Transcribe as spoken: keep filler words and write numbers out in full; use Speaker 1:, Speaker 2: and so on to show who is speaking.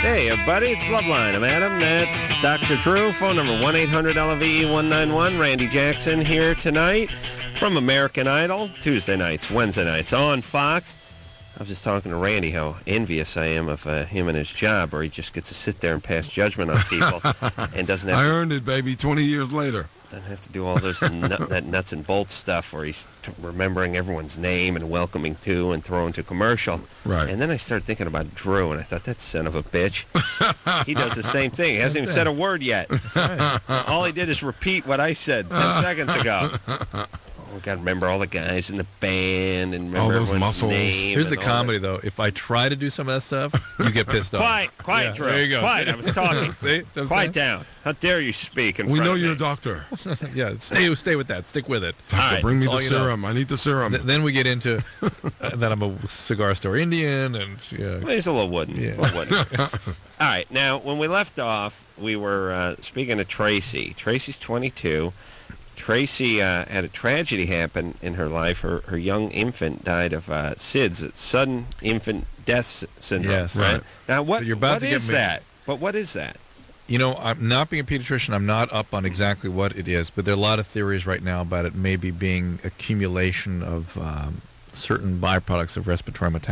Speaker 1: Hey, everybody, it's Loveline. I'm Adam. That's Doctor Drew. Phone number one eight hundred L V E one nine one. Randy Jackson here tonight from American Idol. Tuesday nights, Wednesday nights on Fox. I was just talking to Randy how envious I am of uh, him and his job, where he just gets to sit there and pass judgment on people and doesn't have
Speaker 2: I
Speaker 1: to,
Speaker 2: earned it, baby, twenty years later.
Speaker 1: doesn't have to do all those nut, that nuts and bolts stuff where he's t- remembering everyone's name and welcoming to and throwing to commercial.
Speaker 2: Right.
Speaker 1: And then I started thinking about Drew, and I thought, that son of a bitch. He does the same thing. He hasn't even said a word yet. Right. All he did is repeat what I said ten seconds ago. Oh, got to remember all the guys in the band and remember
Speaker 2: All those
Speaker 1: everyone's
Speaker 2: muscles.
Speaker 1: name.
Speaker 3: Here's the
Speaker 1: and all
Speaker 3: comedy, though. If I try to do some of that stuff, you get pissed off.
Speaker 1: Quiet, quiet,
Speaker 3: Yeah,
Speaker 1: Drew.
Speaker 3: there you go.
Speaker 1: Quiet, I was talking.
Speaker 3: See? What I'm
Speaker 1: Quiet
Speaker 3: saying?
Speaker 1: down. How dare you speak in
Speaker 2: We
Speaker 1: front
Speaker 2: know
Speaker 1: of
Speaker 2: you're
Speaker 1: me.
Speaker 2: a doctor.
Speaker 3: Yeah, stay stay with that. Stick with it.
Speaker 2: Doctor,
Speaker 1: right,
Speaker 2: bring me
Speaker 3: that's
Speaker 2: the
Speaker 3: all you know.
Speaker 2: serum. I need the serum.
Speaker 3: Th- then we get into uh, that I'm a cigar store Indian, and yeah.
Speaker 1: Well, he's a little wooden.
Speaker 3: Yeah.
Speaker 1: A little wooden. All right, now, when we left off, we were uh, speaking of Tracy. Tracy's twenty-two. Tracy uh, had a tragedy happen in her life. Her her young infant died of uh, S I D S, sudden infant death s- syndrome.
Speaker 3: Yes.
Speaker 1: Right.
Speaker 2: Right.
Speaker 1: Now, what
Speaker 3: So you're about
Speaker 1: what
Speaker 3: to get
Speaker 1: is
Speaker 3: me-
Speaker 1: that? But what is that?
Speaker 3: You know, I'm not being a pediatrician. I'm not up on exactly what it is, but there are a lot of theories right now about it maybe being accumulation of um, certain byproducts of respiratory metabolism.